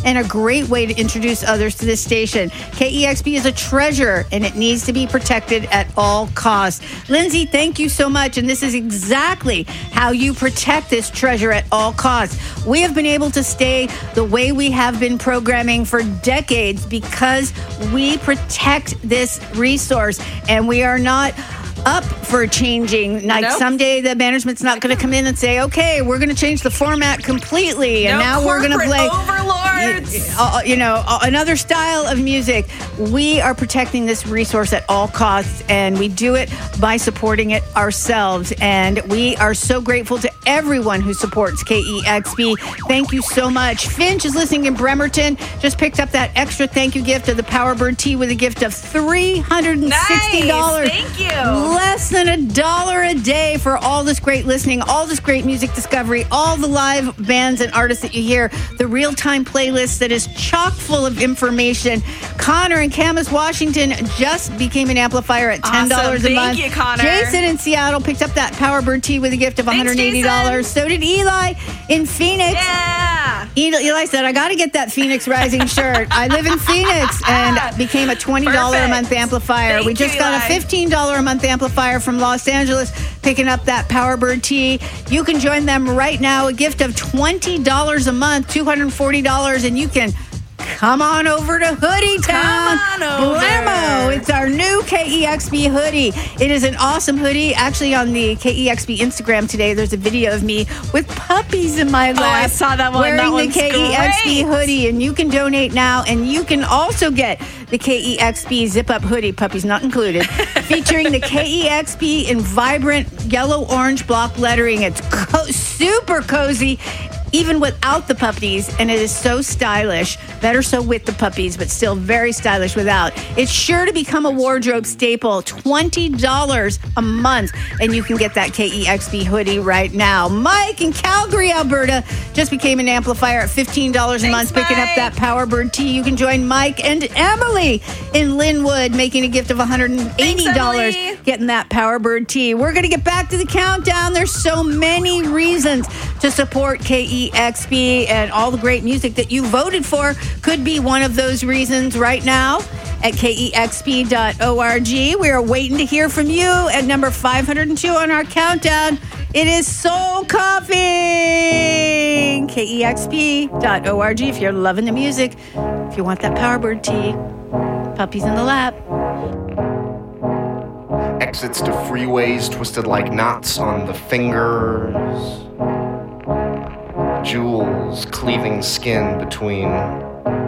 and a great way to introduce others to this station. KEXP is a treasure, and it needs to be protected at all costs. Lindsay, thank you so much, and this is exactly how you protect this treasure at all costs. We have been able to stay the way we have been programming for decades because we protect this resource, and we are not up for changing. Like someday the management's not going to come in and say, okay, we're going to change the format completely, and now we're going to play overlords. Another style of music. We are protecting this resource at all costs, and we do it by supporting it ourselves. And we are so grateful to everyone who supports KEXP. Thank you so much. Finch is listening in Bremerton. Just picked up that extra thank you gift of the Powerbird Tea with a gift of $360. Nice. Thank you. Less than $1 a day for all this great listening, all this great music discovery, all the live bands and artists that you hear, the real-time playlist that is chock full of information. Connor in Camas, Washington just became an amplifier at $10 a month. Thank you, Connor. Jason in Seattle picked up that Powerbird Tea with a gift of $180. Thanks, so did Eli in Phoenix. Yeah. Eli said, I got to get that Phoenix Rising shirt. I live in Phoenix, and became a $20 a month amplifier. We just got a $15 a month amplifier from Los Angeles, picking up that Powerbird Tea. You can join them right now. A gift of $20 a month, $240, and you can come on over to Hoodie Town. Blammo! It's our new KEXP hoodie. It is an awesome hoodie. Actually, on the KEXP Instagram today, there's a video of me with puppies in my lap. Oh, I saw that one. Wearing the KEXP hoodie, and you can donate now, and you can also get the KEXP zip-up hoodie, puppies not included, featuring the KEXP in vibrant yellow-orange block lettering. It's super cozy, even without the puppies, and it is so stylish. Better so with the puppies, but still very stylish without. It's sure to become a wardrobe staple. $20 a month, and you can get that KEXP hoodie right now. Mike in Calgary, Alberta, just became an amplifier at $15 a month, picking up that Powerbird Tea. You can join Mike and Emily in Linwood, making a gift of $180, getting that Powerbird Tea. We're going to get back to the countdown. There's so many reasons to support KEXP, and all the great music that you voted for could be one of those reasons right now at KEXP.org. We are waiting to hear from you at number 502 on our countdown. It is Soul Coughing. KEXP.org if you're loving the music. If you want that Powerbird Tea, puppies in the lap. Exits to freeways twisted like knots on the fingers. Jewels cleaving skin between